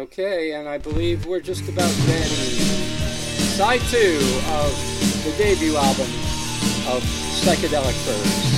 Okay, and I believe we're just about ready. Side 2 of the debut album of Psychedelic Furs.